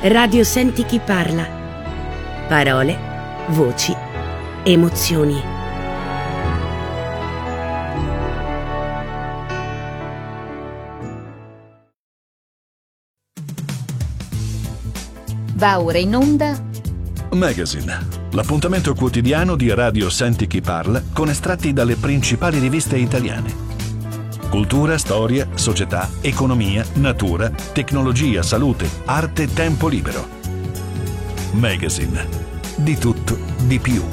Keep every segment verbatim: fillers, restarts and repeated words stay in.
Radio Senti chi parla. Parole, voci, emozioni. Va ora in onda Magazine, l'appuntamento quotidiano di Radio Senti chi parla con estratti dalle principali riviste italiane. Cultura, storia, società, economia, natura, tecnologia, salute, arte, tempo libero. Magazine, di tutto, di più.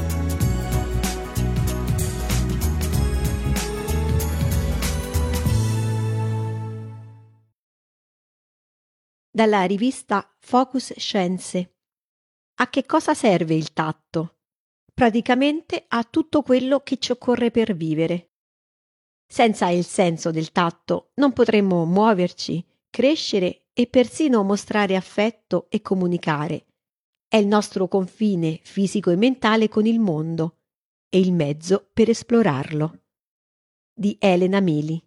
Dalla rivista Focus Scienze. A che cosa serve il tatto? Praticamente a tutto quello che ci occorre per vivere. Senza il senso del tatto non potremmo muoverci, crescere e persino mostrare affetto e comunicare. È il nostro confine fisico e mentale con il mondo e il mezzo per esplorarlo. Di Elena Meli.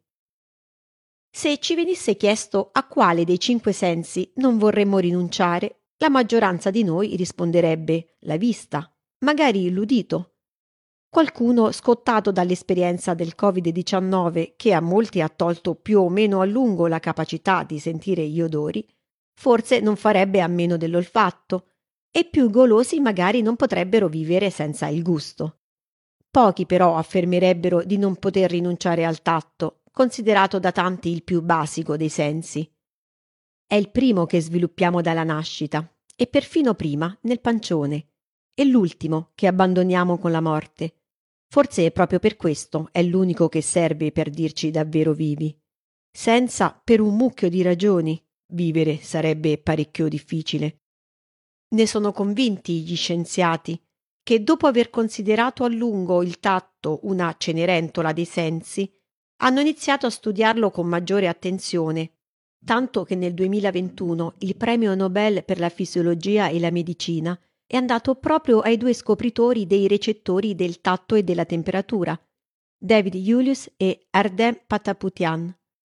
Se ci venisse chiesto a quale dei cinque sensi non vorremmo rinunciare, la maggioranza di noi risponderebbe la vista, magari l'udito. Qualcuno, scottato dall'esperienza del covid diciannove, che a molti ha tolto più o meno a lungo la capacità di sentire gli odori, forse non farebbe a meno dell'olfatto, e più golosi magari non potrebbero vivere senza il gusto. Pochi però affermerebbero di non poter rinunciare al tatto, considerato da tanti il più basico dei sensi. È il primo che sviluppiamo dalla nascita, e perfino prima nel pancione, e l'ultimo che abbandoniamo con la morte. Forse proprio per questo è l'unico che serve per dirci davvero vivi. Senza, per un mucchio di ragioni, vivere sarebbe parecchio difficile. Ne sono convinti gli scienziati che dopo aver considerato a lungo il tatto una cenerentola dei sensi, hanno iniziato a studiarlo con maggiore attenzione, tanto che nel duemilaventuno il premio Nobel per la fisiologia e la medicina è andato proprio ai due scopritori dei recettori del tatto e della temperatura, David Julius e Ardem Pataputian.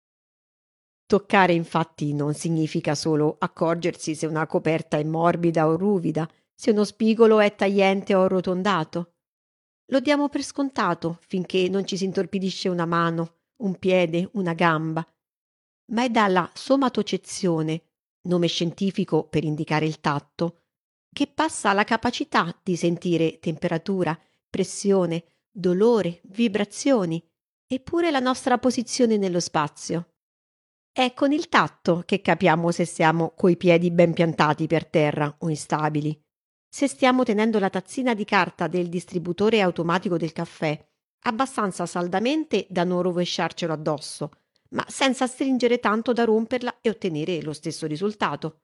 Toccare infatti non significa solo accorgersi se una coperta è morbida o ruvida, se uno spigolo è tagliente o arrotondato. Lo diamo per scontato finché non ci si intorpidisce una mano, un piede, una gamba. Ma è dalla somatocezione, nome scientifico per indicare il tatto, che passa alla capacità di sentire temperatura, pressione, dolore, vibrazioni, eppure la nostra posizione nello spazio. È con il tatto che capiamo se siamo coi piedi ben piantati per terra o instabili, se stiamo tenendo la tazzina di carta del distributore automatico del caffè abbastanza saldamente da non rovesciarcelo addosso, ma senza stringere tanto da romperla e ottenere lo stesso risultato.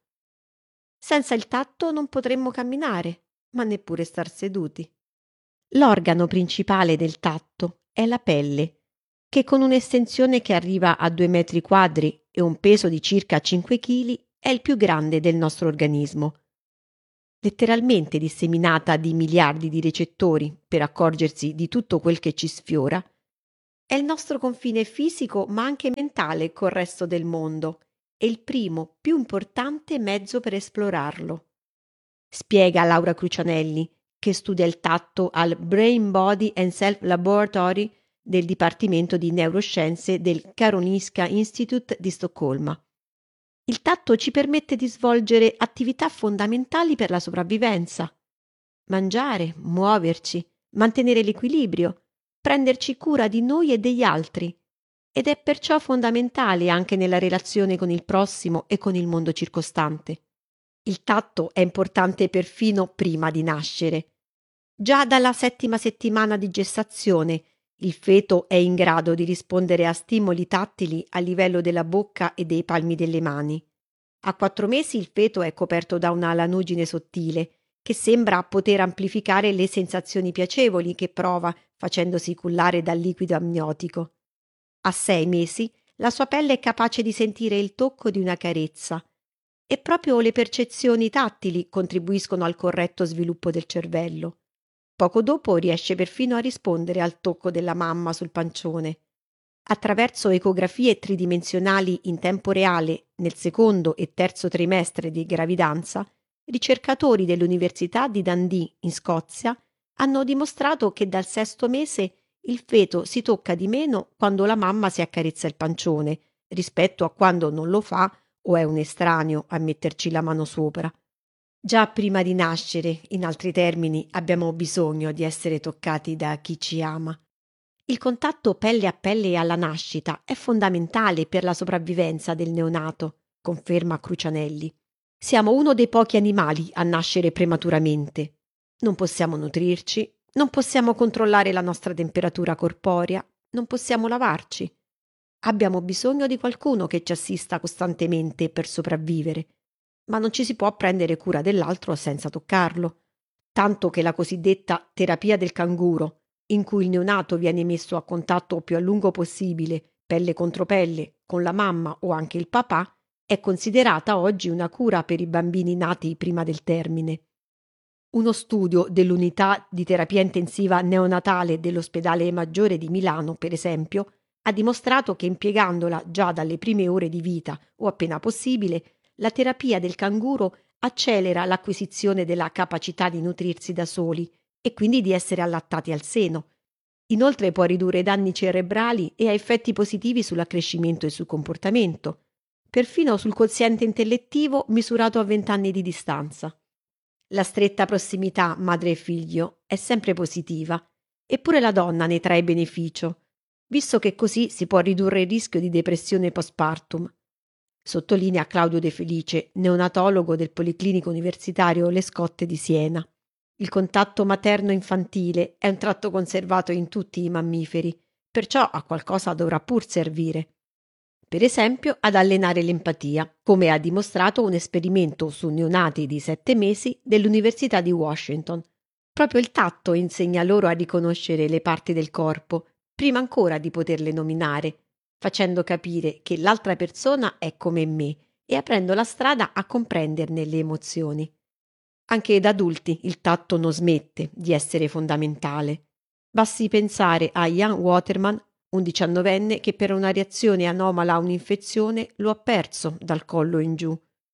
Senza il tatto non potremmo camminare, ma neppure star seduti. L'organo principale del tatto è la pelle, che con un'estensione che arriva a due metri quadri e un peso di circa cinque chili è il più grande del nostro organismo. Letteralmente disseminata di miliardi di recettori per accorgersi di tutto quel che ci sfiora, è il nostro confine fisico ma anche mentale col resto del mondo e il primo, più importante mezzo per esplorarlo. Spiega Laura Crucianelli, che studia il tatto al Brain Body and Self Laboratory del Dipartimento di Neuroscienze del Karolinska Institute di Stoccolma. Il tatto ci permette di svolgere attività fondamentali per la sopravvivenza. Mangiare, muoverci, mantenere l'equilibrio, prenderci cura di noi e degli altri, ed è perciò fondamentale anche nella relazione con il prossimo e con il mondo circostante. Il tatto è importante perfino prima di nascere. Già dalla settima settimana di gestazione il feto è in grado di rispondere a stimoli tattili a livello della bocca e dei palmi delle mani. A quattro mesi il feto è coperto da una lanugine sottile che sembra poter amplificare le sensazioni piacevoli che prova facendosi cullare dal liquido amniotico. A sei mesi la sua pelle è capace di sentire il tocco di una carezza e proprio le percezioni tattili contribuiscono al corretto sviluppo del cervello. Poco dopo riesce perfino a rispondere al tocco della mamma sul pancione. Attraverso ecografie tridimensionali in tempo reale nel secondo e terzo trimestre di gravidanza, ricercatori dell'Università di Dundee in Scozia hanno dimostrato che dal sesto mese il feto si tocca di meno quando la mamma si accarezza il pancione, rispetto a quando non lo fa o è un estraneo a metterci la mano sopra. Già prima di nascere, in altri termini, abbiamo bisogno di essere toccati da chi ci ama. Il contatto pelle a pelle alla nascita è fondamentale per la sopravvivenza del neonato, conferma Crucianelli. Siamo uno dei pochi animali a nascere prematuramente. Non possiamo nutrirci, non possiamo controllare la nostra temperatura corporea, non possiamo lavarci. Abbiamo bisogno di qualcuno che ci assista costantemente per sopravvivere, ma non ci si può prendere cura dell'altro senza toccarlo. Tanto che la cosiddetta terapia del canguro, in cui il neonato viene messo a contatto più a lungo possibile, pelle contro pelle, con la mamma o anche il papà, è considerata oggi una cura per i bambini nati prima del termine. Uno studio dell'unità di terapia intensiva neonatale dell'ospedale Maggiore di Milano, per esempio, ha dimostrato che impiegandola già dalle prime ore di vita o appena possibile, la terapia del canguro accelera l'acquisizione della capacità di nutrirsi da soli e quindi di essere allattati al seno. Inoltre può ridurre danni cerebrali e ha effetti positivi sull'accrescimento e sul comportamento, perfino sul quoziente intellettivo misurato a vent'anni di distanza. La stretta prossimità madre e figlio è sempre positiva, eppure la donna ne trae beneficio, visto che così si può ridurre il rischio di depressione postpartum. Sottolinea Claudio De Felice, neonatologo del Policlinico Universitario Le Scotte di Siena. Il contatto materno-infantile è un tratto conservato in tutti i mammiferi, perciò a qualcosa dovrà pur servire. Per esempio ad allenare l'empatia, come ha dimostrato un esperimento su neonati di sette mesi dell'Università di Washington. Proprio il tatto insegna loro a riconoscere le parti del corpo, prima ancora di poterle nominare, facendo capire che l'altra persona è come me e aprendo la strada a comprenderne le emozioni. Anche da adulti il tatto non smette di essere fondamentale. Basti pensare a Ian Waterman, un diciannovenne che per una reazione anomala a un'infezione lo ha perso dal collo in giù.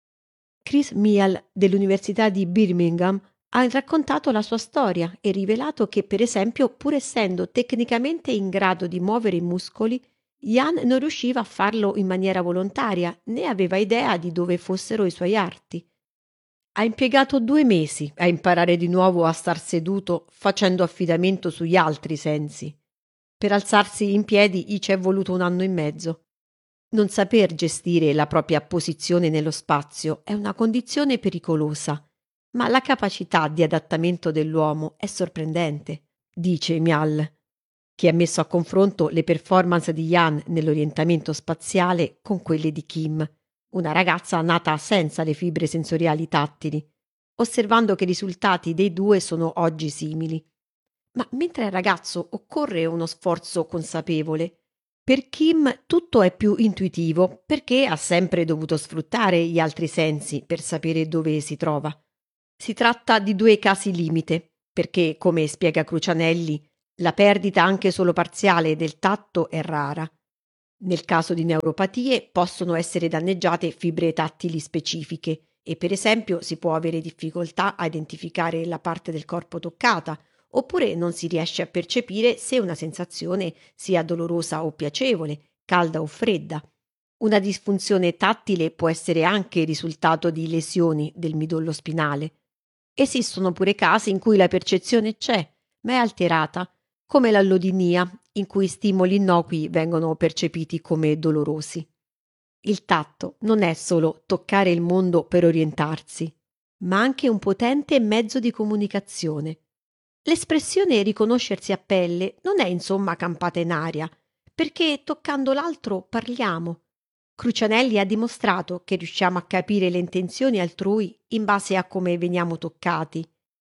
Chris Meal dell'Università di Birmingham ha raccontato la sua storia e rivelato che, per esempio, pur essendo tecnicamente in grado di muovere i muscoli, Ian non riusciva a farlo in maniera volontaria né aveva idea di dove fossero i suoi arti. Ha impiegato due mesi a imparare di nuovo a star seduto facendo affidamento sugli altri sensi. Per alzarsi in piedi gli ci è voluto un anno e mezzo. Non saper gestire la propria posizione nello spazio è una condizione pericolosa, ma la capacità di adattamento dell'uomo è sorprendente, dice Mial, che ha messo a confronto le performance di Ian nell'orientamento spaziale con quelle di Kim, una ragazza nata senza le fibre sensoriali tattili, osservando che i risultati dei due sono oggi simili. Ma mentre al ragazzo occorre uno sforzo consapevole, per Kim tutto è più intuitivo perché ha sempre dovuto sfruttare gli altri sensi per sapere dove si trova. Si tratta di due casi limite, perché, come spiega Crucianelli, la perdita anche solo parziale del tatto è rara. Nel caso di neuropatie possono essere danneggiate fibre tattili specifiche e per esempio si può avere difficoltà a identificare la parte del corpo toccata oppure non si riesce a percepire se una sensazione sia dolorosa o piacevole, calda o fredda. Una disfunzione tattile può essere anche il risultato di lesioni del midollo spinale. Esistono pure casi in cui la percezione c'è, ma è alterata, come l'allodinia, in cui stimoli innocui vengono percepiti come dolorosi. Il tatto non è solo toccare il mondo per orientarsi, ma anche un potente mezzo di comunicazione. L'espressione riconoscersi a pelle non è insomma campata in aria, perché toccando l'altro parliamo. Crucianelli ha dimostrato che riusciamo a capire le intenzioni altrui in base a come veniamo toccati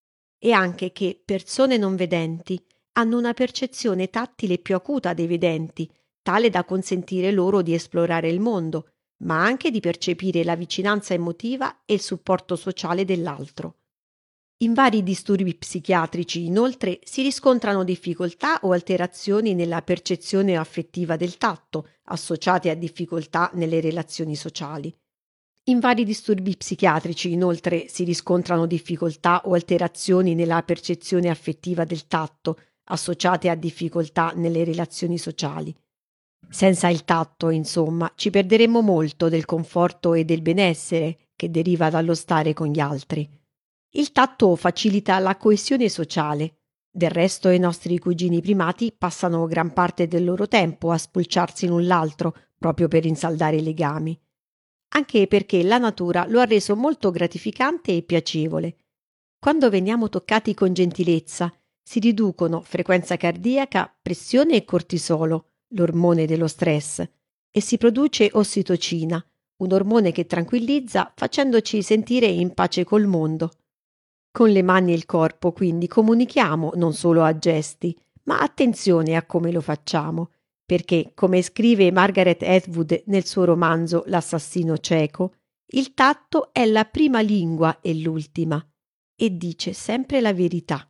e anche che persone non vedenti hanno una percezione tattile più acuta dei vedenti, tale da consentire loro di esplorare il mondo, ma anche di percepire la vicinanza emotiva e il supporto sociale dell'altro. In vari disturbi psichiatrici, inoltre, si riscontrano difficoltà o alterazioni nella percezione affettiva del tatto, associate a difficoltà nelle relazioni sociali. In vari disturbi psichiatrici, inoltre, si riscontrano difficoltà o alterazioni nella percezione affettiva del tatto, associate a difficoltà nelle relazioni sociali. Senza il tatto, insomma, ci perderemmo molto del conforto e del benessere che deriva dallo stare con gli altri. Il tatto facilita la coesione sociale. Del resto i nostri cugini primati passano gran parte del loro tempo a spulciarsi l'un l'altro proprio per rinsaldare i legami. Anche perché la natura lo ha reso molto gratificante e piacevole. Quando veniamo toccati con gentilezza, si riducono frequenza cardiaca, pressione e cortisolo, l'ormone dello stress, e si produce ossitocina, un ormone che tranquillizza facendoci sentire in pace col mondo. Con le mani e il corpo, quindi, comunichiamo non solo a gesti, ma attenzione a come lo facciamo, perché, come scrive Margaret Atwood nel suo romanzo L'assassino cieco, il tatto è la prima lingua e l'ultima, e dice sempre la verità.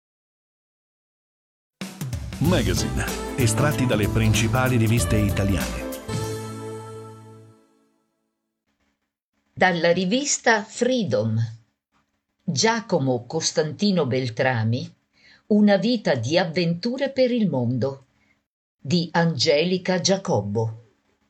Magazine, estratti dalle principali riviste italiane. Dalla rivista Freedom, Giacomo Costantino Beltrami, Una vita di avventure per il mondo, di Angelica Giacobbo.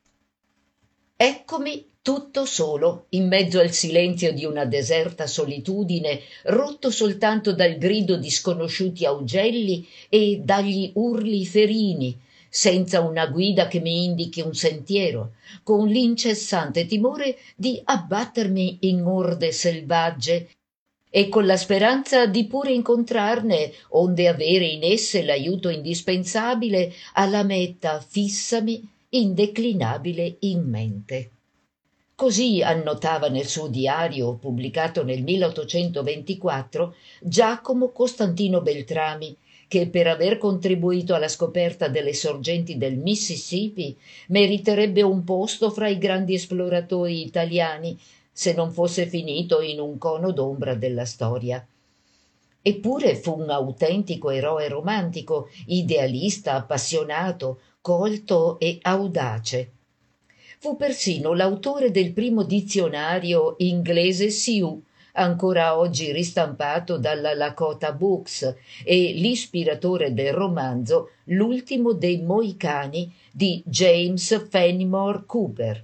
Eccomi tutto solo, in mezzo al silenzio di una deserta solitudine, rotto soltanto dal grido di sconosciuti augelli e dagli urli ferini, senza una guida che mi indichi un sentiero, con l'incessante timore di abbattermi in orde selvagge e con la speranza di pure incontrarne, onde avere in esse l'aiuto indispensabile alla meta fissami, indeclinabile in mente. Così annotava nel suo diario, pubblicato nel milleottocentoventiquattro, Giacomo Costantino Beltrami, che per aver contribuito alla scoperta delle sorgenti del Mississippi meriterebbe un posto fra i grandi esploratori italiani, se non fosse finito in un cono d'ombra della storia. Eppure fu un autentico eroe romantico, idealista, appassionato, colto e audace. Fu persino l'autore del primo dizionario inglese Sioux, ancora oggi ristampato dalla Lakota Books, e l'ispiratore del romanzo L'ultimo dei Mohicani di James Fenimore Cooper.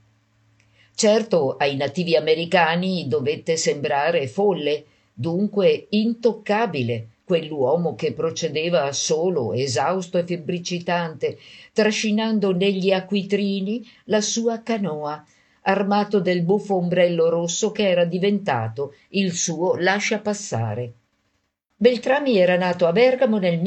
Certo, ai nativi americani dovette sembrare folle, dunque intoccabile, quell'uomo che procedeva solo, esausto e febbricitante, trascinando negli acquitrini la sua canoa, armato del buffo ombrello rosso che era diventato il suo lasciapassare. Beltrami era nato a Bergamo nel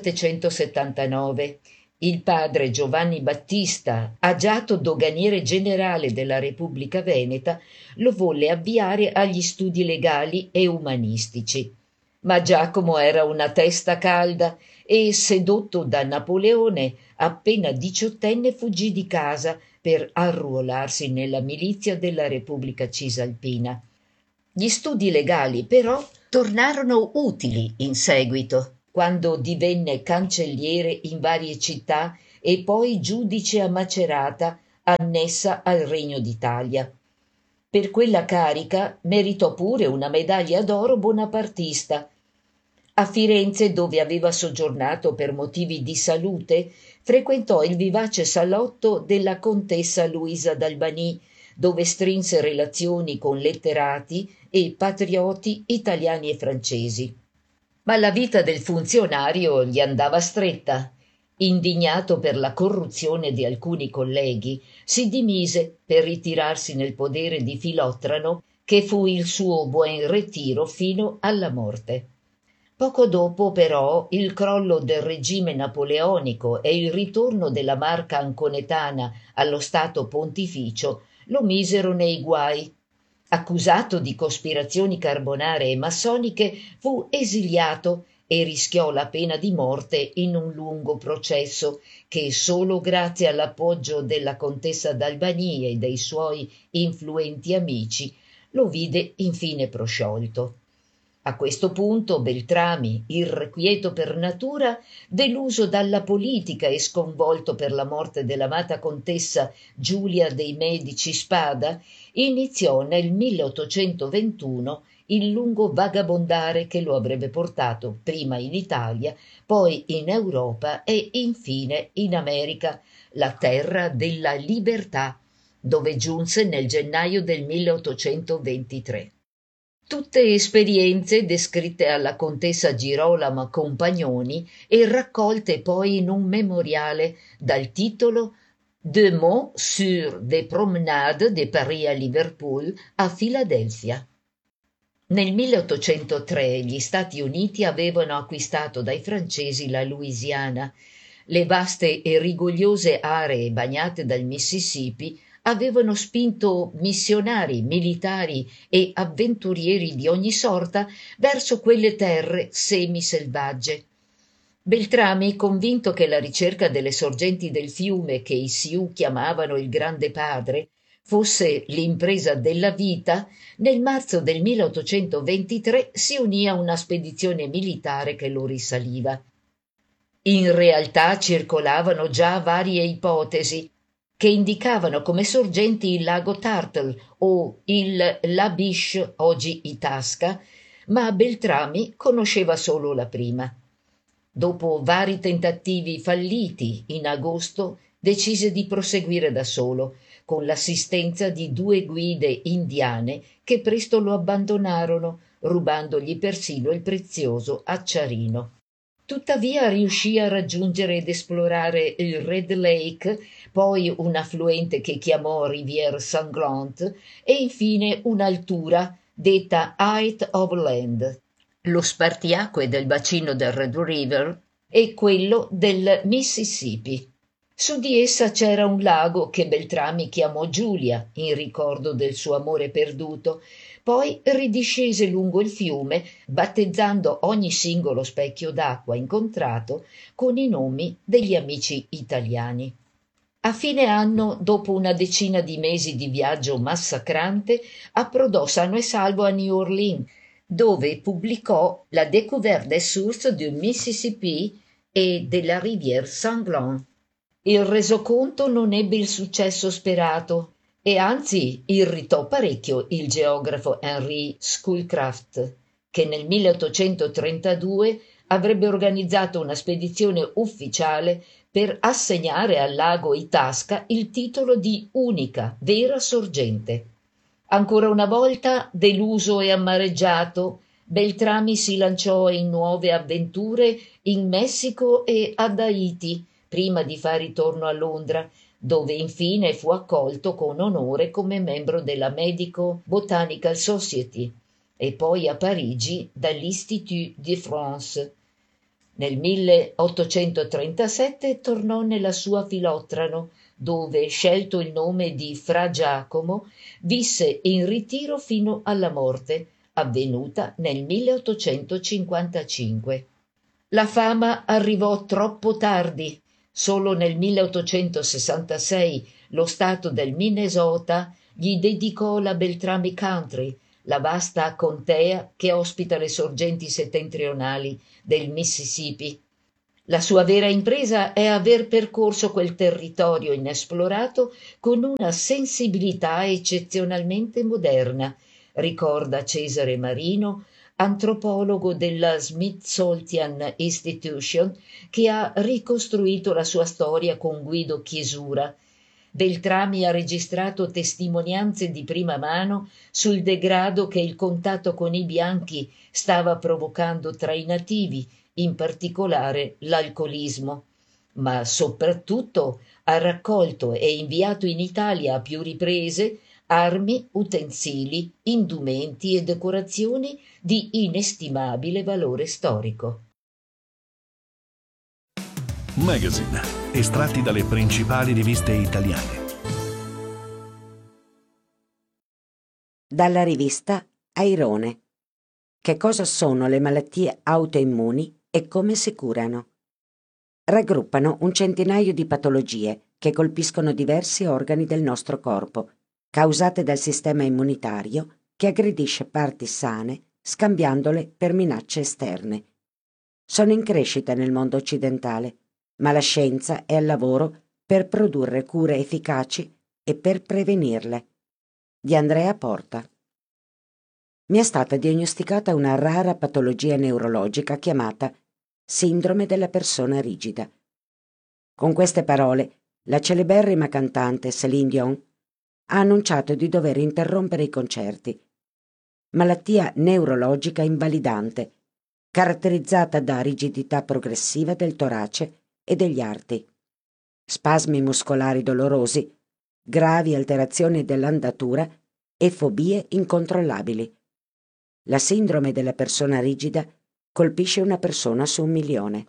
millesettecentosettantanove. Il padre Giovanni Battista, agiato doganiere generale della Repubblica Veneta, lo volle avviare agli studi legali e umanistici. Ma Giacomo era una testa calda e, sedotto da Napoleone, appena diciottenne fuggì di casa per arruolarsi nella milizia della Repubblica Cisalpina. Gli studi legali, però, tornarono utili in seguito, quando divenne cancelliere in varie città e poi giudice a Macerata, annessa al Regno d'Italia. Per quella carica meritò pure una medaglia d'oro bonapartista. A Firenze, dove aveva soggiornato per motivi di salute, frequentò il vivace salotto della contessa Luisa d'Albany, dove strinse relazioni con letterati e patrioti italiani e francesi. Ma la vita del funzionario gli andava stretta. Indignato per la corruzione di alcuni colleghi, si dimise per ritirarsi nel podere di Filottrano, che fu il suo buon ritiro fino alla morte. Poco dopo, però, il crollo del regime napoleonico e il ritorno della Marca anconetana allo Stato pontificio lo misero nei guai. Accusato di cospirazioni carbonare e massoniche, fu esiliato e rischiò la pena di morte in un lungo processo che solo grazie all'appoggio della contessa d'Albany e dei suoi influenti amici lo vide infine prosciolto. A questo punto Beltrami, irrequieto per natura, deluso dalla politica e sconvolto per la morte dell'amata contessa Giulia dei Medici Spada, iniziò nel milleottocentoventuno il lungo vagabondare che lo avrebbe portato prima in Italia, poi in Europa e infine in America, la terra della libertà, dove giunse nel gennaio del milleottocentoventitré. Tutte esperienze descritte alla contessa Girolama Compagnoni e raccolte poi in un memoriale dal titolo Deux mots sur des promenades de Paris à Liverpool a Filadelfia. Nel milleottocentotre gli Stati Uniti avevano acquistato dai francesi la Louisiana. Le vaste e rigogliose aree bagnate dal Mississippi avevano spinto missionari, militari e avventurieri di ogni sorta verso quelle terre semiselvagge. Beltrami, convinto che la ricerca delle sorgenti del fiume che i Sioux chiamavano il Grande Padre fosse l'impresa della vita, nel marzo del milleottocentoventitré si unì a una spedizione militare che lo risaliva. In realtà circolavano già varie ipotesi che indicavano come sorgenti il lago Turtle o il La Biche, oggi Itasca, ma Beltrami conosceva solo la prima. Dopo vari tentativi falliti, in agosto decise di proseguire da solo, con l'assistenza di due guide indiane che presto lo abbandonarono, rubandogli persino il prezioso acciarino. Tuttavia riuscì a raggiungere ed esplorare il Red Lake, poi un affluente che chiamò Rivière Sanglante e infine un'altura detta Height of Land, lo spartiacque del bacino del Red River e quello del Mississippi. Su di essa c'era un lago che Beltrami chiamò Giulia, in ricordo del suo amore perduto. Poi ridiscese lungo il fiume, battezzando ogni singolo specchio d'acqua incontrato con i nomi degli amici italiani. A fine anno, dopo una decina di mesi di viaggio massacrante, approdò sano e salvo a New Orleans, dove pubblicò La découverte des sources du Mississippi e della Rivière Sanglante. Il resoconto non ebbe il successo sperato e anzi irritò parecchio il geografo Henry Schoolcraft, che nel milleottocentotrentadue avrebbe organizzato una spedizione ufficiale per assegnare al lago Itasca il titolo di unica vera sorgente. Ancora una volta, deluso e amareggiato, Beltrami si lanciò in nuove avventure in Messico e ad Haiti, prima di far ritorno a Londra, dove infine fu accolto con onore come membro della Medical Botanical Society, e poi a Parigi dall'Institut de France. Nel milleottocentotrentasette tornò nella sua Filottrano, dove, scelto il nome di Fra Giacomo, visse in ritiro fino alla morte, avvenuta nel milleottocentocinquantacinque. La fama arrivò troppo tardi. Solo nel milleottocentosessantasei lo stato del Minnesota gli dedicò la Beltrami Country, la vasta contea che ospita le sorgenti settentrionali del Mississippi. La sua vera impresa è aver percorso quel territorio inesplorato con una sensibilità eccezionalmente moderna, ricorda Cesare Marino, antropologo della Smithsonian Institution, che ha ricostruito la sua storia con Guido Chiesura. Beltrami ha registrato testimonianze di prima mano sul degrado che il contatto con i bianchi stava provocando tra i nativi, in particolare l'alcolismo, ma soprattutto ha raccolto e inviato in Italia a più riprese armi, utensili, indumenti e decorazioni di inestimabile valore storico. Magazine, estratti dalle principali riviste italiane. Dalla rivista Airone. Che cosa sono le malattie autoimmuni e come si curano? Raggruppano un centinaio di patologie che colpiscono diversi organi del nostro corpo, causate dal sistema immunitario che aggredisce parti sane scambiandole per minacce esterne. Sono in crescita nel mondo occidentale, ma la scienza è al lavoro per produrre cure efficaci e per prevenirle. Di Andrea Porta. Mi è stata diagnosticata una rara patologia neurologica chiamata sindrome della persona rigida. Con queste parole, la celeberrima cantante Céline Dion ha annunciato di dover interrompere i concerti. Malattia neurologica invalidante, caratterizzata da rigidità progressiva del torace e degli arti, spasmi muscolari dolorosi, gravi alterazioni dell'andatura e fobie incontrollabili. La sindrome della persona rigida colpisce una persona su un milione.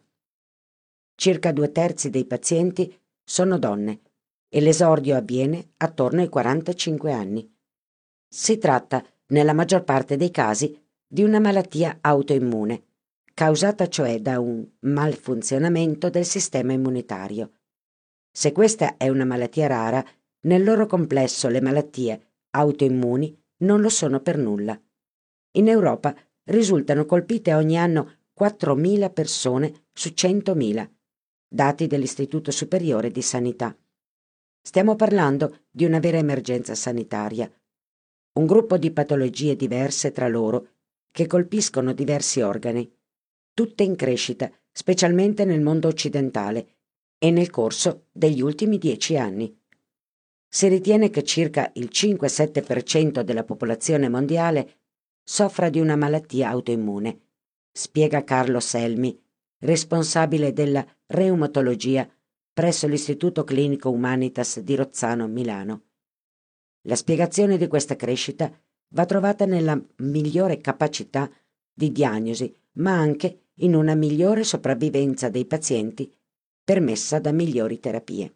Circa due terzi dei pazienti sono donne e l'esordio avviene attorno ai quarantacinque anni. Si tratta, nella maggior parte dei casi, di una malattia autoimmune, causata cioè da un malfunzionamento del sistema immunitario. Se questa è una malattia rara, nel loro complesso le malattie autoimmuni non lo sono per nulla. In Europa risultano colpite ogni anno quattromila persone su centomila, dati dell'Istituto Superiore di Sanità. Stiamo parlando di una vera emergenza sanitaria, un gruppo di patologie diverse tra loro che colpiscono diversi organi, tutte in crescita, specialmente nel mondo occidentale e nel corso degli ultimi dieci anni. Si ritiene che circa il cinque-sette per cento della popolazione mondiale soffra di una malattia autoimmune, spiega Carlo Selmi, responsabile della reumatologia presso l'Istituto Clinico Humanitas di Rozzano, Milano. La spiegazione di questa crescita va trovata nella migliore capacità di diagnosi, ma anche in una migliore sopravvivenza dei pazienti permessa da migliori terapie.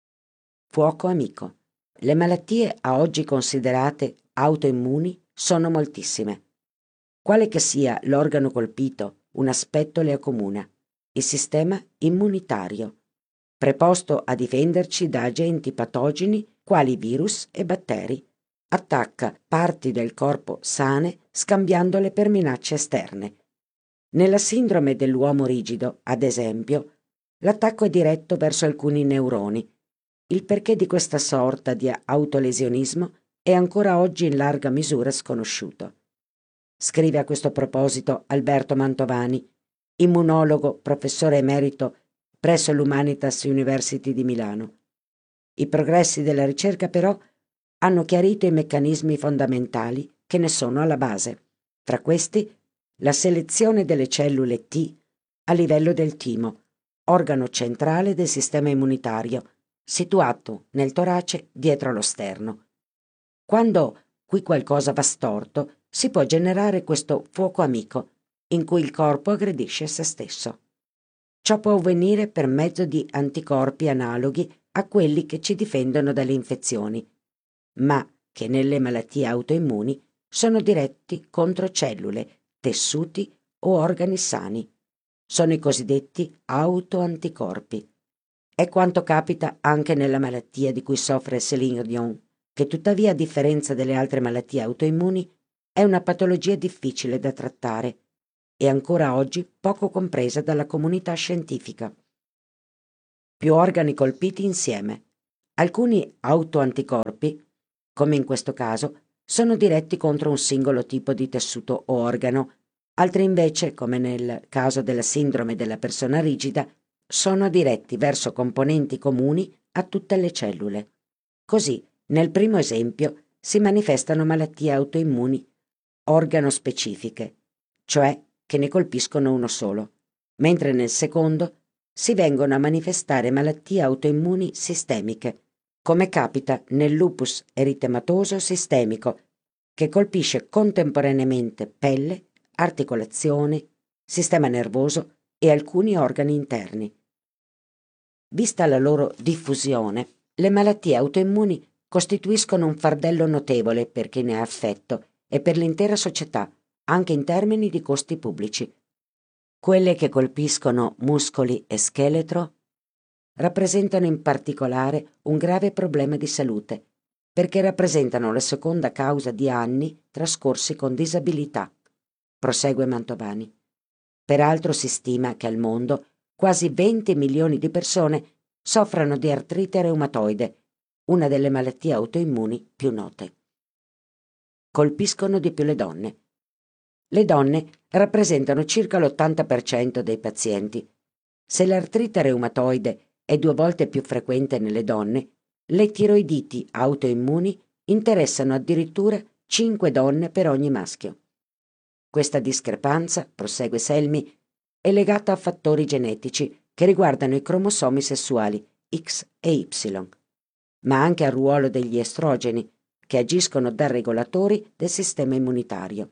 Fuoco amico. Le malattie a oggi considerate autoimmuni sono moltissime. Quale che sia l'organo colpito, un aspetto le accomuna: il sistema immunitario, preposto a difenderci da agenti patogeni quali virus e batteri, attacca parti del corpo sane scambiandole per minacce esterne. Nella sindrome dell'uomo rigido, ad esempio, l'attacco è diretto verso alcuni neuroni. Il perché di questa sorta di autolesionismo è ancora oggi in larga misura sconosciuto. Scrive a questo proposito Alberto Mantovani, immunologo, professore emerito presso l'Humanitas University di Milano. I progressi della ricerca, però, hanno chiarito i meccanismi fondamentali che ne sono alla base. Tra questi, la selezione delle cellule T a livello del timo, organo centrale del sistema immunitario, situato nel torace dietro lo sterno. Quando qui qualcosa va storto, si può generare questo fuoco amico, in cui il corpo aggredisce se stesso. Ciò può avvenire per mezzo di anticorpi analoghi a quelli che ci difendono dalle infezioni, ma che nelle malattie autoimmuni sono diretti contro cellule, tessuti o organi sani. Sono i cosiddetti autoanticorpi. È quanto capita anche nella malattia di cui soffre Céline Dion, che tuttavia, a differenza delle altre malattie autoimmuni, è una patologia difficile da trattare e ancora oggi poco compresa dalla comunità scientifica. Più organi colpiti insieme. Alcuni autoanticorpi, come in questo caso, sono diretti contro un singolo tipo di tessuto o organo, altri invece, come nel caso della sindrome della persona rigida, sono diretti verso componenti comuni a tutte le cellule. Così, nel primo esempio, si manifestano malattie autoimmuni organospecifiche, cioè che ne colpiscono uno solo, mentre nel secondo si vengono a manifestare malattie autoimmuni sistemiche, come capita nel lupus eritematoso sistemico, che colpisce contemporaneamente pelle, articolazioni, sistema nervoso e alcuni organi interni. Vista la loro diffusione, le malattie autoimmuni costituiscono un fardello notevole per chi ne è affetto e per l'intera società, anche in termini di costi pubblici. Quelle che colpiscono muscoli e scheletro rappresentano in particolare un grave problema di salute, perché rappresentano la seconda causa di anni trascorsi con disabilità. prosegue Mantovani. Peraltro si stima che al mondo quasi venti milioni di persone soffrano di artrite reumatoide, una delle malattie autoimmuni più note. Colpiscono di più le donne. Le donne rappresentano circa l'ottanta per cento dei pazienti. Se l'artrite reumatoide è due volte più frequente nelle donne, le tiroiditi autoimmuni interessano addirittura cinque donne per ogni maschio. Questa discrepanza, prosegue Selmi, è legata a fattori genetici che riguardano i cromosomi sessuali X e Y, ma anche al ruolo degli estrogeni, che agiscono da regolatori del sistema immunitario.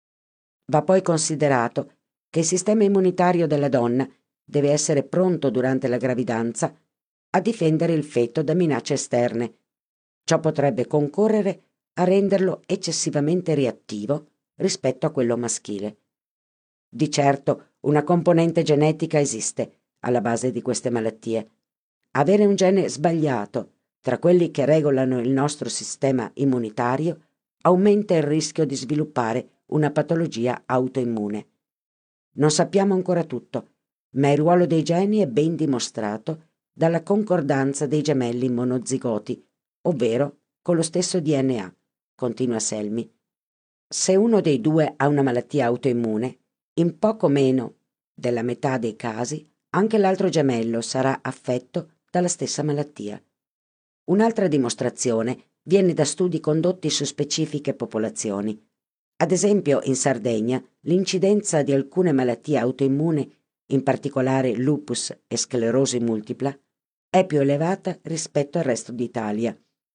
Va poi considerato che il sistema immunitario della donna deve essere pronto durante la gravidanza a difendere il feto da minacce esterne. Ciò potrebbe concorrere a renderlo eccessivamente reattivo rispetto a quello maschile. Di certo una componente genetica esiste alla base di queste malattie. Avere un gene sbagliato tra quelli che regolano il nostro sistema immunitario aumenta il rischio di sviluppare una patologia autoimmune. Non sappiamo ancora tutto, ma il ruolo dei geni è ben dimostrato dalla concordanza dei gemelli monozigoti, ovvero con lo stesso D N A, continua Selmi. Se uno dei due ha una malattia autoimmune, in poco meno della metà dei casi anche l'altro gemello sarà affetto dalla stessa malattia. Un'altra dimostrazione viene da studi condotti su specifiche popolazioni. Ad esempio, in Sardegna, l'incidenza di alcune malattie autoimmuni, in particolare lupus e sclerosi multipla, è più elevata rispetto al resto d'Italia.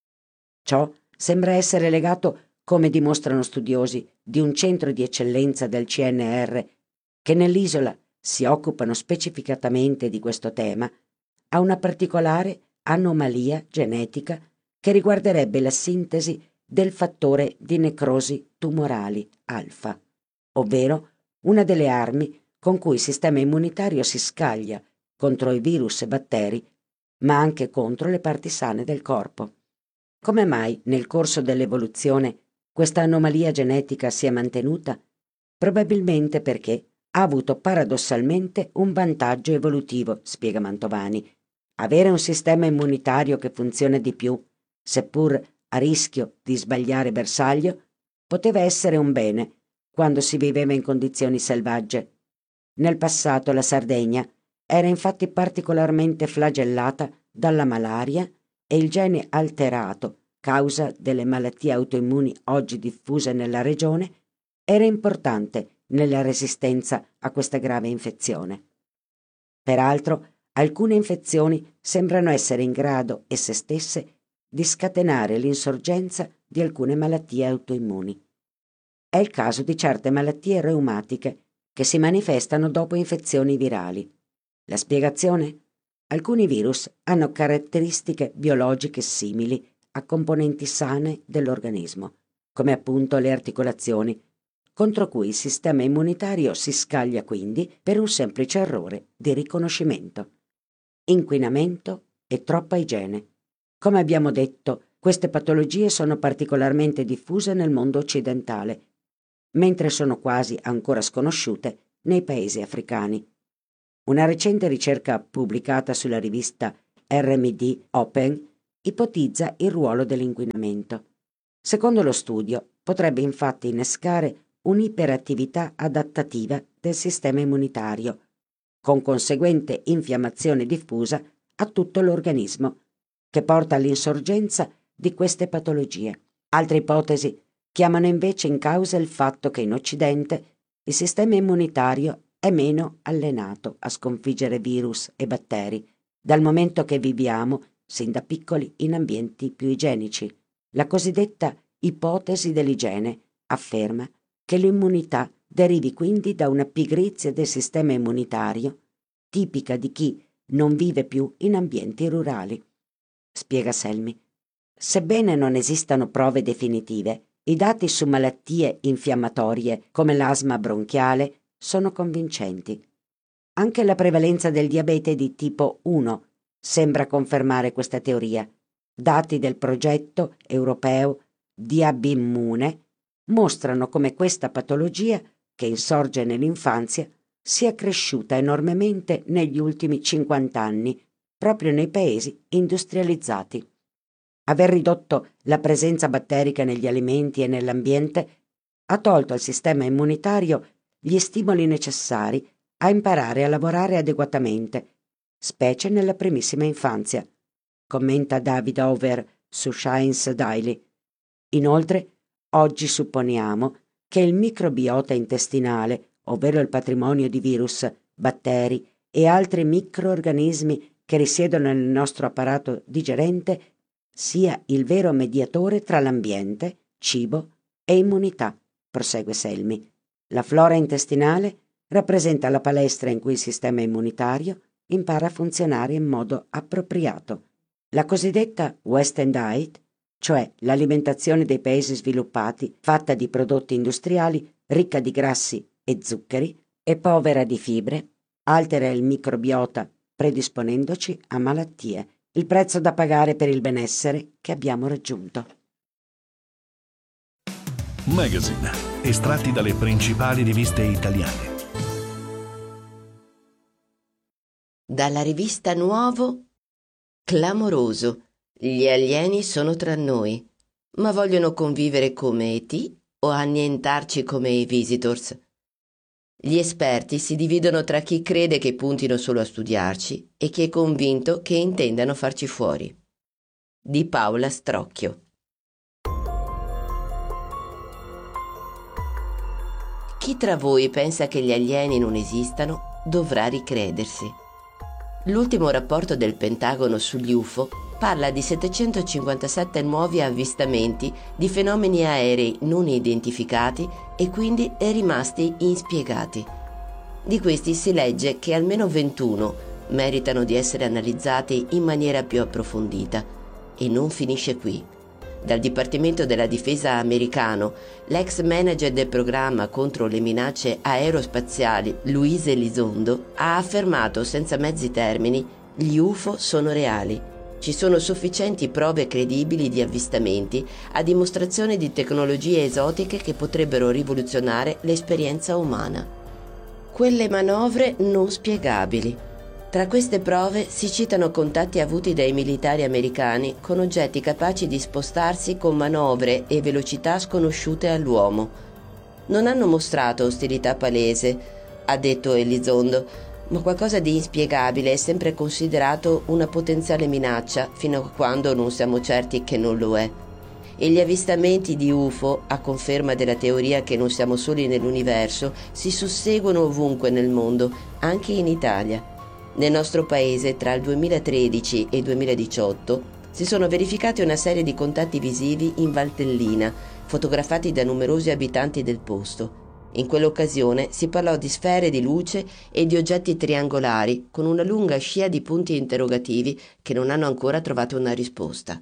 Ciò sembra essere legato, come dimostrano studiosi di un centro di eccellenza del C N R che nell'isola si occupano specificatamente di questo tema, a una particolare anomalia genetica che riguarderebbe la sintesi del fattore di necrosi tumorali alfa, ovvero una delle armi con cui il sistema immunitario si scaglia contro i virus e batteri, ma anche contro le parti sane del corpo. Come mai nel corso dell'evoluzione questa anomalia genetica si è mantenuta? Probabilmente perché ha avuto paradossalmente un vantaggio evolutivo, spiega Mantovani. Avere un sistema immunitario che funziona di più, seppur a rischio di sbagliare bersaglio, poteva essere un bene quando si viveva in condizioni selvagge. Nel passato la Sardegna era infatti particolarmente flagellata dalla malaria e il gene alterato, causa delle malattie autoimmuni oggi diffuse nella regione, era importante nella resistenza a questa grave infezione. Peraltro, alcune infezioni sembrano essere in grado, esse stesse, di scatenare l'insorgenza di alcune malattie autoimmuni. È il caso di certe malattie reumatiche che si manifestano dopo infezioni virali. La spiegazione? Alcuni virus hanno caratteristiche biologiche simili a componenti sane dell'organismo, come appunto le articolazioni, contro cui il sistema immunitario si scaglia quindi per un semplice errore di riconoscimento. Inquinamento e troppa igiene. Come abbiamo detto, queste patologie sono particolarmente diffuse nel mondo occidentale, mentre sono quasi ancora sconosciute nei paesi africani. Una recente ricerca pubblicata sulla rivista R M D Open ipotizza il ruolo dell'inquinamento. Secondo lo studio, potrebbe infatti innescare un'iperattività adattativa del sistema immunitario, con conseguente infiammazione diffusa a tutto l'organismo, che porta all'insorgenza di queste patologie. Altre ipotesi chiamano invece in causa il fatto che in Occidente il sistema immunitario è meno allenato a sconfiggere virus e batteri, dal momento che viviamo, sin da piccoli, in ambienti più igienici. La cosiddetta ipotesi dell'igiene afferma che l'immunità derivi quindi da una pigrizia del sistema immunitario tipica di chi non vive più in ambienti rurali. Spiega Selmi. Sebbene non esistano prove definitive, i dati su malattie infiammatorie come l'asma bronchiale sono convincenti. Anche la prevalenza del diabete di tipo uno sembra confermare questa teoria. Dati del progetto europeo Diabimmune mostrano come questa patologia che insorge nell'infanzia, sia cresciuta enormemente negli ultimi cinquanta anni, proprio nei paesi industrializzati. Aver ridotto la presenza batterica negli alimenti e nell'ambiente ha tolto al sistema immunitario gli stimoli necessari a imparare a lavorare adeguatamente, specie nella primissima infanzia, commenta David Over su Science Daily. Inoltre, oggi supponiamo che il microbiota intestinale, ovvero il patrimonio di virus, batteri e altri microorganismi che risiedono nel nostro apparato digerente, sia il vero mediatore tra l'ambiente, cibo e immunità, prosegue Selmi. La flora intestinale rappresenta la palestra in cui il sistema immunitario impara a funzionare in modo appropriato. La cosiddetta Western Diet, cioè l'alimentazione dei paesi sviluppati fatta di prodotti industriali, ricca di grassi e zuccheri e povera di fibre, altera il microbiota predisponendoci a malattie, il prezzo da pagare per il benessere che abbiamo raggiunto. Magazine, estratti dalle principali riviste italiane. Dalla rivista Nuovo, clamoroso, gli alieni sono tra noi, ma vogliono convivere come E T o annientarci come i visitors? Gli esperti si dividono tra chi crede che puntino solo a studiarci e chi è convinto che intendano farci fuori. Di Paola Strocchio. Chi tra voi pensa che gli alieni non esistano dovrà ricredersi. L'ultimo rapporto del Pentagono sugli U F O parla di settecentocinquantasette nuovi avvistamenti di fenomeni aerei non identificati e quindi rimasti inspiegati. Di questi si legge che almeno ventuno meritano di essere analizzati in maniera più approfondita. E non finisce qui. Dal Dipartimento della Difesa americano, l'ex manager del programma contro le minacce aerospaziali, Louise Elizondo, ha affermato senza mezzi termini: gli U F O sono reali. Ci sono sufficienti prove credibili di avvistamenti a dimostrazione di tecnologie esotiche che potrebbero rivoluzionare l'esperienza umana. Quelle manovre non spiegabili. Tra queste prove si citano contatti avuti dai militari americani con oggetti capaci di spostarsi con manovre e velocità sconosciute all'uomo. Non hanno mostrato ostilità palese, ha detto Elizondo, ma qualcosa di inspiegabile è sempre considerato una potenziale minaccia fino a quando non siamo certi che non lo è. E gli avvistamenti di U F O, a conferma della teoria che non siamo soli nell'universo, si susseguono ovunque nel mondo, anche in Italia. Nel nostro paese, tra il duemilatredici e il duemiladiciotto, si sono verificati una serie di contatti visivi in Valtellina, fotografati da numerosi abitanti del posto. In quell'occasione si parlò di sfere di luce e di oggetti triangolari, con una lunga scia di punti interrogativi che non hanno ancora trovato una risposta.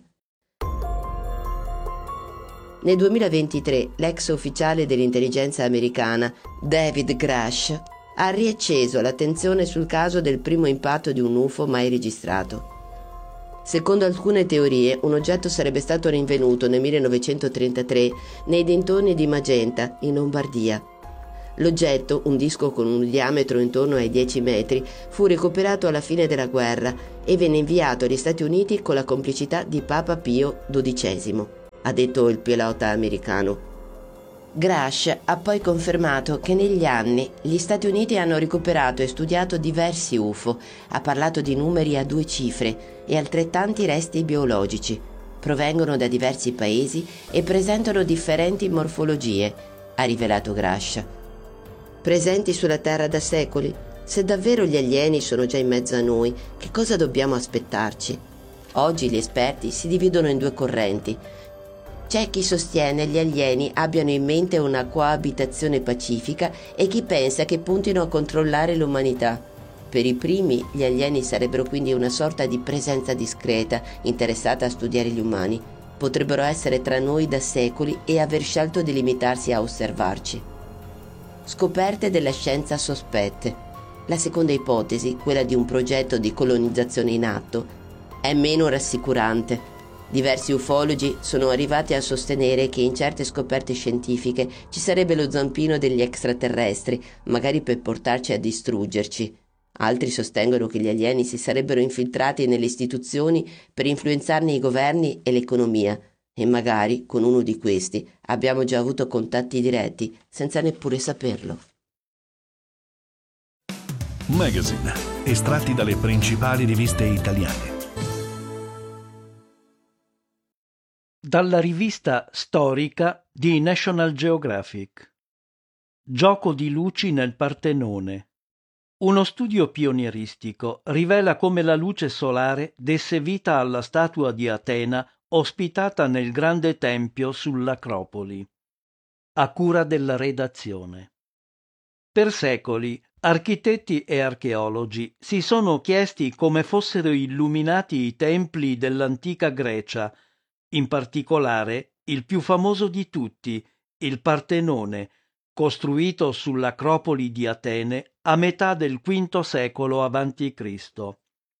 Nel duemilaventitré, l'ex ufficiale dell'intelligenza americana, David Grush, ha riacceso l'attenzione sul caso del primo impatto di un U F O mai registrato. Secondo alcune teorie, un oggetto sarebbe stato rinvenuto nel millenovecentotrentatré nei dintorni di Magenta, in Lombardia. L'oggetto, un disco con un diametro intorno ai dieci metri, fu recuperato alla fine della guerra e venne inviato agli Stati Uniti con la complicità di Papa Pio dodicesimo, ha detto il pilota americano. Grush ha poi confermato che negli anni gli Stati Uniti hanno recuperato e studiato diversi U F O, ha parlato di numeri a due cifre e altrettanti resti biologici. Provengono da diversi paesi e presentano differenti morfologie, ha rivelato Grush. Presenti sulla Terra da secoli, se davvero gli alieni sono già in mezzo a noi, che cosa dobbiamo aspettarci? Oggi gli esperti si dividono in due correnti. C'è chi sostiene gli alieni abbiano in mente una coabitazione pacifica e chi pensa che puntino a controllare l'umanità. Per i primi, gli alieni sarebbero quindi una sorta di presenza discreta, interessata a studiare gli umani. Potrebbero essere tra noi da secoli e aver scelto di limitarsi a osservarci. Scoperte della scienza sospette. La seconda ipotesi, quella di un progetto di colonizzazione in atto, è meno rassicurante. Diversi ufologi sono arrivati a sostenere che in certe scoperte scientifiche ci sarebbe lo zampino degli extraterrestri, magari per portarci a distruggerci. Altri sostengono che gli alieni si sarebbero infiltrati nelle istituzioni per influenzarne i governi e l'economia, e magari con uno di questi abbiamo già avuto contatti diretti senza neppure saperlo. Magazine, estratti dalle principali riviste italiane. Dalla rivista storica di National Geographic. Gioco di luci nel Partenone. Uno studio pionieristico rivela come la luce solare desse vita alla statua di Atena ospitata nel grande tempio sull'Acropoli. A cura della redazione. Per secoli architetti e archeologi si sono chiesti come fossero illuminati i templi dell'antica Grecia, in particolare il più famoso di tutti, il Partenone, costruito sull'Acropoli di Atene a metà del quinto secolo avanti Cristo.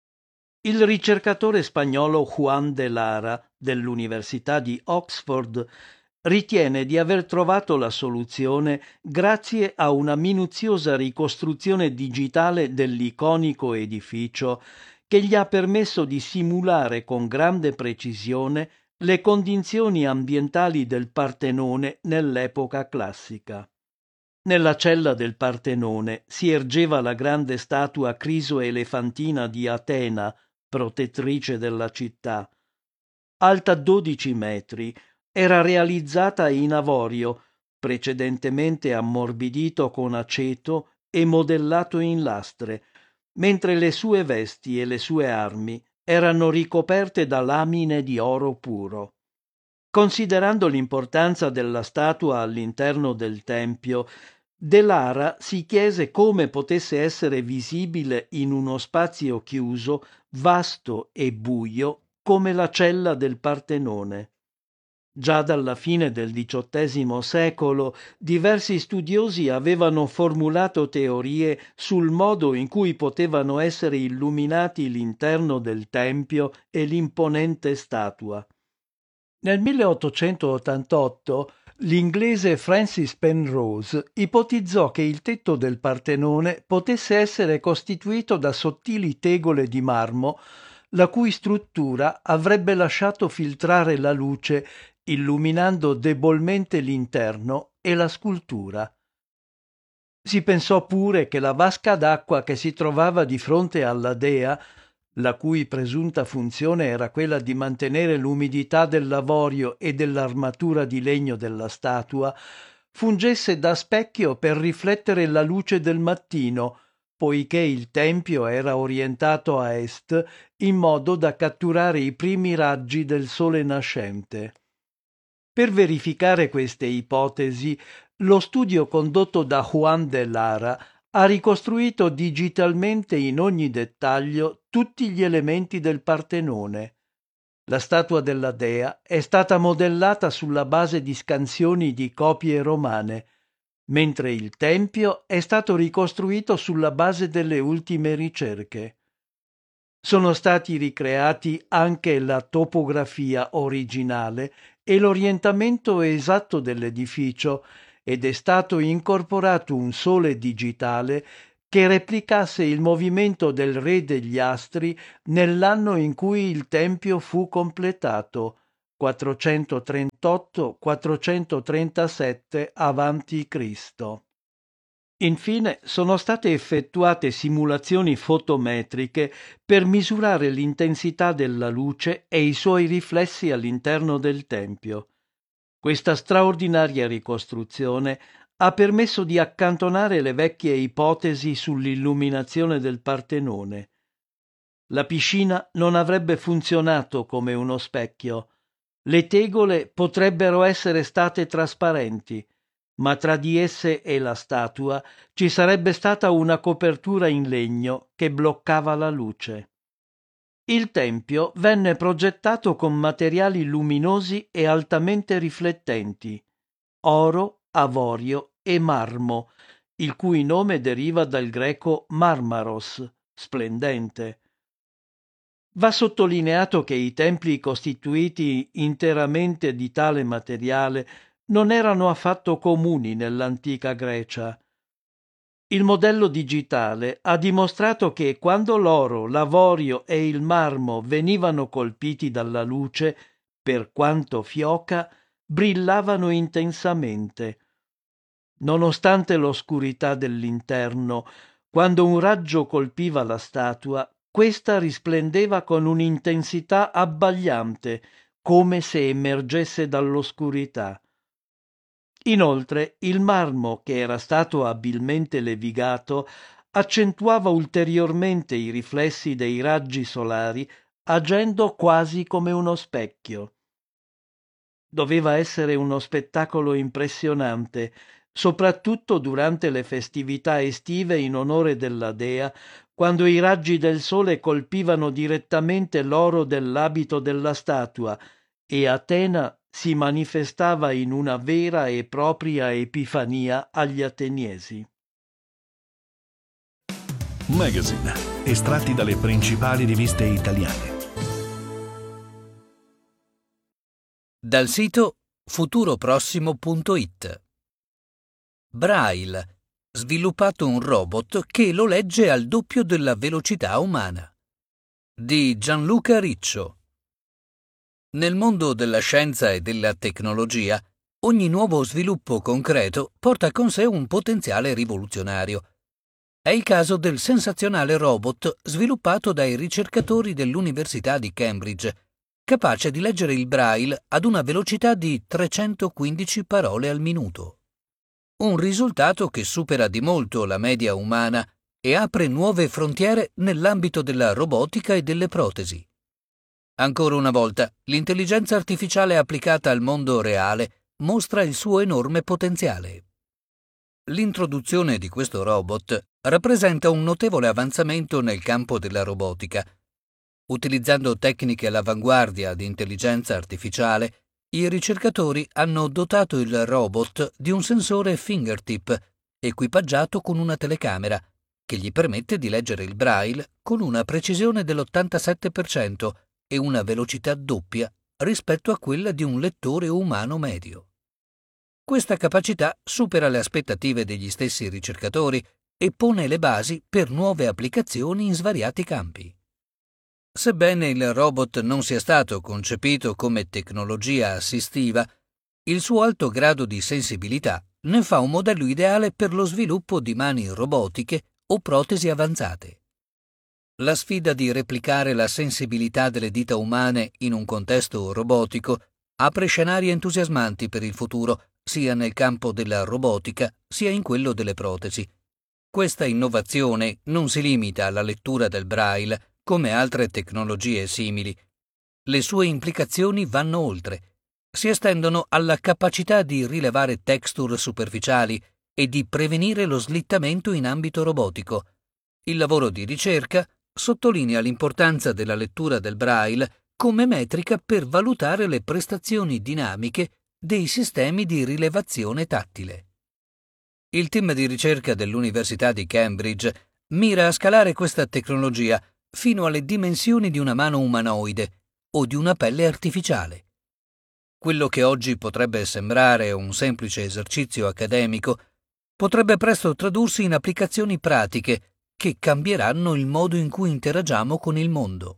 Il ricercatore spagnolo Juan de Lara dell'Università di Oxford ritiene di aver trovato la soluzione grazie a una minuziosa ricostruzione digitale dell'iconico edificio che gli ha permesso di simulare con grande precisione le condizioni ambientali del Partenone nell'epoca classica. Nella cella del Partenone si ergeva la grande statua criso-elefantina di Atena, protettrice della città. Alta dodici metri, era realizzata in avorio, precedentemente ammorbidito con aceto e modellato in lastre, mentre le sue vesti e le sue armi erano ricoperte da lamine di oro puro. Considerando l'importanza della statua all'interno del tempio, De Lara si chiese come potesse essere visibile in uno spazio chiuso, vasto e buio, come la cella del Partenone. Già dalla fine del diciottesimo secolo diversi studiosi avevano formulato teorie sul modo in cui potevano essere illuminati l'interno del tempio e l'imponente statua. Nel milleottocentottantotto l'inglese Francis Penrose ipotizzò che il tetto del Partenone potesse essere costituito da sottili tegole di marmo, la cui struttura avrebbe lasciato filtrare la luce, illuminando debolmente l'interno e la scultura. Si pensò pure che la vasca d'acqua che si trovava di fronte alla dea, la cui presunta funzione era quella di mantenere l'umidità dell'avorio e dell'armatura di legno della statua, fungesse da specchio per riflettere la luce del mattino, poiché il tempio era orientato a est in modo da catturare i primi raggi del sole nascente. Per verificare queste ipotesi, lo studio condotto da Juan de Lara ha ricostruito digitalmente in ogni dettaglio tutti gli elementi del Partenone. La statua della dea è stata modellata sulla base di scansioni di copie romane, mentre il tempio è stato ricostruito sulla base delle ultime ricerche. Sono stati ricreati anche la topografia originale e l'orientamento esatto dell'edificio, ed è stato incorporato un sole digitale che replicasse il movimento del Re degli Astri nell'anno in cui il tempio fu completato, quattrocentotrentotto quattrocentotrentasette avanti Cristo. Infine sono state effettuate simulazioni fotometriche per misurare l'intensità della luce e i suoi riflessi all'interno del tempio. Questa straordinaria ricostruzione ha permesso di accantonare le vecchie ipotesi sull'illuminazione del Partenone. La piscina non avrebbe funzionato come uno specchio. Le tegole potrebbero essere state trasparenti, ma tra di esse e la statua ci sarebbe stata una copertura in legno che bloccava la luce. Il tempio venne progettato con materiali luminosi e altamente riflettenti, oro, avorio e marmo, il cui nome deriva dal greco marmaros, splendente. Va sottolineato che i templi costituiti interamente di tale materiale non erano affatto comuni nell'antica Grecia. Il modello digitale ha dimostrato che quando l'oro, l'avorio e il marmo venivano colpiti dalla luce, per quanto fioca, brillavano intensamente. Nonostante l'oscurità dell'interno, quando un raggio colpiva la statua, questa risplendeva con un'intensità abbagliante, come se emergesse dall'oscurità. Inoltre, il marmo, che era stato abilmente levigato, accentuava ulteriormente i riflessi dei raggi solari, agendo quasi come uno specchio. Doveva essere uno spettacolo impressionante, soprattutto durante le festività estive in onore della dea, quando i raggi del sole colpivano direttamente l'oro dell'abito della statua e Atena si manifestava in una vera e propria epifania agli ateniesi. Magazine, estratti dalle principali riviste italiane. Dal sito futuroprossimo punto it. Braille, sviluppato un robot che lo legge al doppio della velocità umana. Di Gianluca Riccio. Nel mondo della scienza e della tecnologia, ogni nuovo sviluppo concreto porta con sé un potenziale rivoluzionario. È il caso del sensazionale robot sviluppato dai ricercatori dell'Università di Cambridge, capace di leggere il Braille ad una velocità di trecentoquindici parole al minuto. Un risultato che supera di molto la media umana e apre nuove frontiere nell'ambito della robotica e delle protesi. Ancora una volta, l'intelligenza artificiale applicata al mondo reale mostra il suo enorme potenziale. L'introduzione di questo robot rappresenta un notevole avanzamento nel campo della robotica. Utilizzando tecniche all'avanguardia di intelligenza artificiale, i ricercatori hanno dotato il robot di un sensore fingertip equipaggiato con una telecamera che gli permette di leggere il Braille con una precisione dell'ottantasette per cento e una velocità doppia rispetto a quella di un lettore umano medio. Questa capacità supera le aspettative degli stessi ricercatori e pone le basi per nuove applicazioni in svariati campi. Sebbene il robot non sia stato concepito come tecnologia assistiva, il suo alto grado di sensibilità ne fa un modello ideale per lo sviluppo di mani robotiche o protesi avanzate. La sfida di replicare la sensibilità delle dita umane in un contesto robotico apre scenari entusiasmanti per il futuro, sia nel campo della robotica sia in quello delle protesi. Questa innovazione non si limita alla lettura del Braille, come altre tecnologie simili. Le sue implicazioni vanno oltre. Si estendono alla capacità di rilevare texture superficiali e di prevenire lo slittamento in ambito robotico. Il lavoro di ricerca sottolinea l'importanza della lettura del Braille come metrica per valutare le prestazioni dinamiche dei sistemi di rilevazione tattile. Il team di ricerca dell'Università di Cambridge mira a scalare questa tecnologia fino alle dimensioni di una mano umanoide o di una pelle artificiale. Quello che oggi potrebbe sembrare un semplice esercizio accademico potrebbe presto tradursi in applicazioni pratiche che cambieranno il modo in cui interagiamo con il mondo.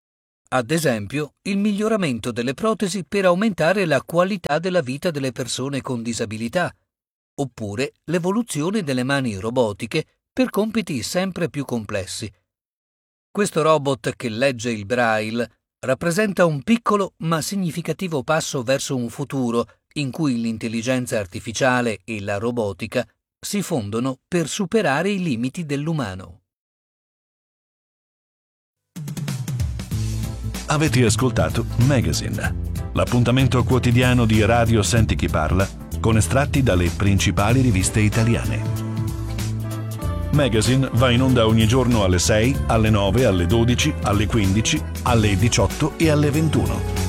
Ad esempio, il miglioramento delle protesi per aumentare la qualità della vita delle persone con disabilità, oppure l'evoluzione delle mani robotiche per compiti sempre più complessi. Questo robot che legge il Braille rappresenta un piccolo ma significativo passo verso un futuro in cui l'intelligenza artificiale e la robotica si fondono per superare i limiti dell'umano. Avete ascoltato Magazine, l'appuntamento quotidiano di Radio Senti Chi Parla con estratti dalle principali riviste italiane. Magazine va in onda ogni giorno alle sei, alle nove, alle dodici, alle quindici, alle diciotto e alle ventuno.